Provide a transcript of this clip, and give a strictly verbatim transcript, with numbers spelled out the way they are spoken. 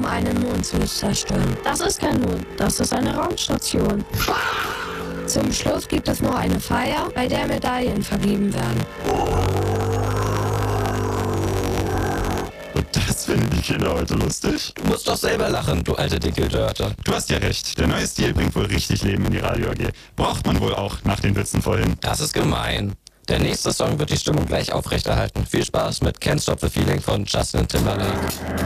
um einen Mond zu zerstören. Das ist kein Mond, das ist eine Raumstation. Zum Schluss gibt es noch eine Feier, bei der Medaillen vergeben werden. Und das finden die Kinder heute lustig? Du musst doch selber lachen, du alte dicke Dörte. Du hast ja recht, der neue Stil bringt wohl richtig Leben in die Radio A G. Braucht man wohl auch nach den Witzen vorhin. Das ist gemein. Der nächste Song wird die Stimmung gleich aufrechterhalten. Viel Spaß mit Can't Stop the Feeling von Justin Timberlake.